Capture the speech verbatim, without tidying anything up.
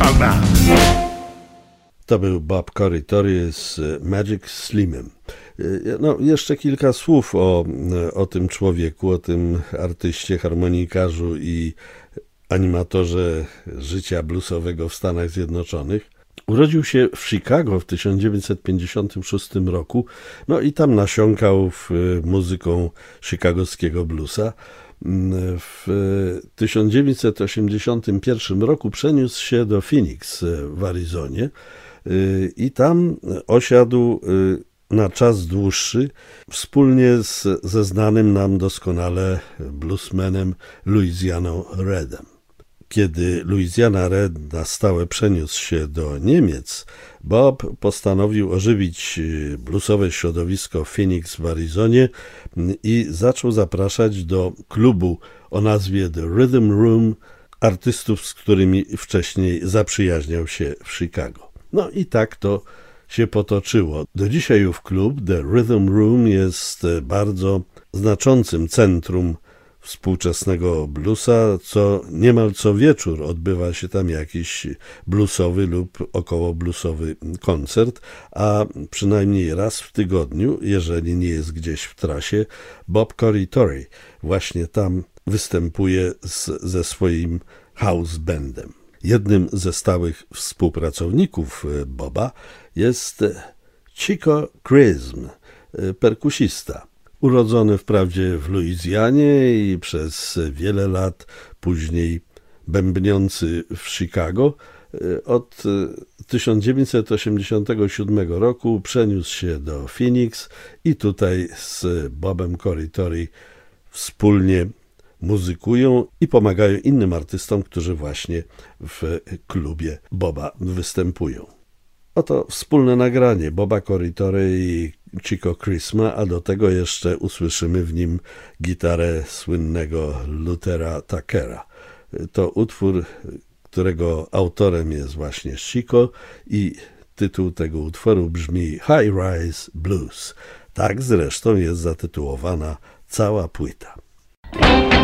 To był Bob Corritore z Magic Slimem. No, jeszcze kilka słów o, o tym człowieku, o tym artyście, harmonikarzu i animatorze życia bluesowego w Stanach Zjednoczonych. Urodził się w Chicago w tysiąc dziewięćset pięćdziesiątym szóstym roku, no i tam nasiąkał w muzyką chicagowskiego bluesa. W tysiąc dziewięćset osiemdziesiątym pierwszym roku przeniósł się do Phoenix w Arizonie i tam osiadł na czas dłuższy wspólnie z, ze znanym nam doskonale bluesmanem Louisianą Redem. Kiedy Louisiana Red na stałe przeniósł się do Niemiec, Bob postanowił ożywić bluesowe środowisko Phoenix w Arizonie i zaczął zapraszać do klubu o nazwie The Rhythm Room artystów, z którymi wcześniej zaprzyjaźniał się w Chicago. No i tak to się potoczyło. Do dzisiaj ów klub, The Rhythm Room, jest bardzo znaczącym centrum współczesnego bluesa, co niemal co wieczór odbywa się tam jakiś bluesowy lub około bluesowy koncert, a przynajmniej raz w tygodniu, jeżeli nie jest gdzieś w trasie, Bob Corritore właśnie tam występuje z, ze swoim house bandem. Jednym ze stałych współpracowników Boba jest Chico Chrism, perkusista. Urodzony wprawdzie w Luizjanie i przez wiele lat później bębniący w Chicago, od tysiąc dziewięćset osiemdziesiątego siódmego roku przeniósł się do Phoenix i tutaj z Bobem Corritore wspólnie muzykują i pomagają innym artystom, którzy właśnie w klubie Boba występują. Oto wspólne nagranie Boba Corritore i Chico Chrisma, a do tego jeszcze usłyszymy w nim gitarę słynnego Luthera Tuckera. To utwór, którego autorem jest właśnie Chico i tytuł tego utworu brzmi High Rise Blues. Tak zresztą jest zatytułowana cała płyta.